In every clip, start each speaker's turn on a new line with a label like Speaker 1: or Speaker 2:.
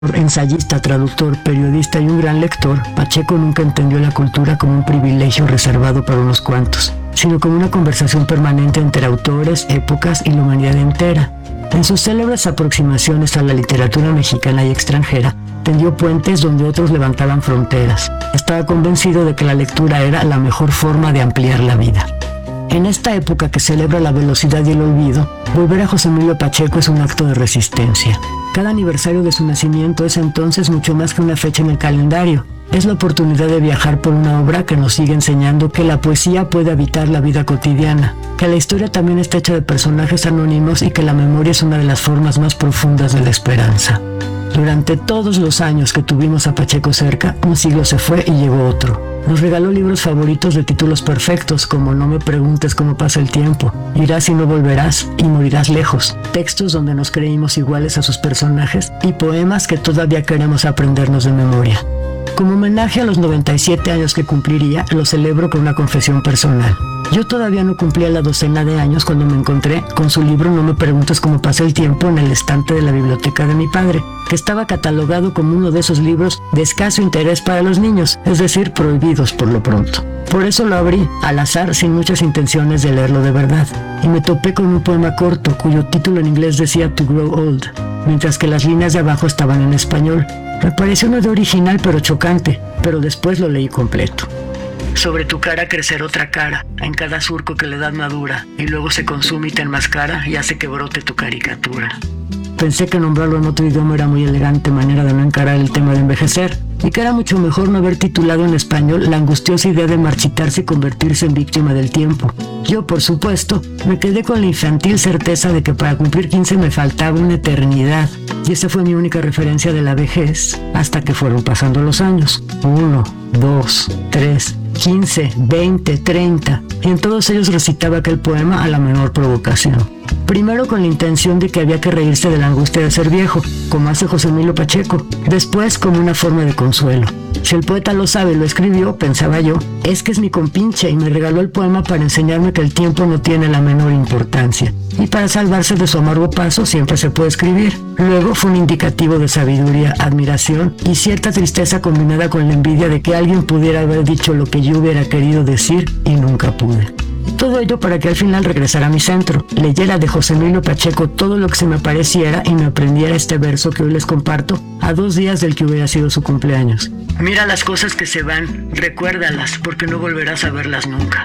Speaker 1: Ensayista, traductor, periodista y un gran lector, Pacheco nunca entendió la cultura como un privilegio reservado para unos cuantos, sino como una conversación permanente entre autores, épocas y la humanidad entera. En sus célebres aproximaciones a la literatura mexicana y extranjera, tendió puentes donde otros levantaban fronteras. Estaba convencido de que la lectura era la mejor forma de ampliar la vida. En esta época que celebra la velocidad y el olvido, volver a José Emilio Pacheco es un acto de resistencia. Cada aniversario de su nacimiento es entonces mucho más que una fecha en el calendario. Es la oportunidad de viajar por una obra que nos sigue enseñando que la poesía puede habitar la vida cotidiana, que la historia también está hecha de personajes anónimos y que la memoria es una de las formas más profundas de la esperanza. Durante todos los años que tuvimos a Pacheco cerca, un siglo se fue y llegó otro. Nos regaló libros favoritos de títulos perfectos como No me preguntes cómo pasa el tiempo, Irás y no volverás y Morirás lejos, textos donde nos creímos iguales a sus personajes y poemas que todavía queremos aprendernos de memoria. Como homenaje a los 97 años que cumpliría, lo celebro con una confesión personal. Yo todavía no cumplía la docena de años cuando me encontré con su libro No me preguntes cómo pasa el tiempo en el estante de la biblioteca de mi padre, que estaba catalogado como uno de esos libros de escaso interés para los niños, es decir, prohibidos por lo pronto. Por eso lo abrí, al azar, sin muchas intenciones de leerlo de verdad, y me topé con un poema corto cuyo título en inglés decía To Grow Old, mientras que las líneas de abajo estaban en español. Me pareció una idea original pero chocante, pero después lo leí completo. Sobre tu cara crecer otra cara, en cada surco que la edad madura, y luego se consume y te enmascara y hace que brote tu caricatura. Pensé que nombrarlo en otro idioma era muy elegante manera de no encarar el tema de envejecer, y que era mucho mejor no haber titulado en español la angustiosa idea de marchitarse y convertirse en víctima del tiempo. Yo, por supuesto, me quedé con la infantil certeza de que para cumplir 15 me faltaba una eternidad, y esa fue mi única referencia de la vejez, hasta que fueron pasando los años. 1, 2, 3... 15, 20, 30, y en todos ellos recitaba aquel poema a la menor provocación. Primero con la intención de que había que reírse de la angustia de ser viejo, como hace José Emilio Pacheco, después como una forma de consuelo. Si el poeta lo sabe y lo escribió, pensaba yo, es que es mi compinche y me regaló el poema para enseñarme que el tiempo no tiene la menor importancia, y para salvarse de su amargo paso siempre se puede escribir. Luego fue un indicativo de sabiduría, admiración y cierta tristeza combinada con la envidia de que alguien pudiera haber dicho lo que yo hubiera querido decir y nunca pude. Todo ello para que al final regresara a mi centro, leyera de José Emilio Pacheco todo lo que se me pareciera y me aprendiera este verso que hoy les comparto a 2 días del que hubiera sido su cumpleaños. Mira las cosas que se van, recuérdalas, porque no volverás a verlas nunca.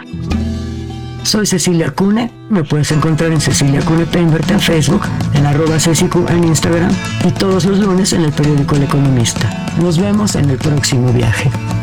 Speaker 1: Soy Cecilia Cune, me puedes encontrar en Cecilia Cune Peinbert en Facebook, en @cecicu en Instagram y todos los lunes en el periódico El Economista. Nos vemos en el próximo viaje.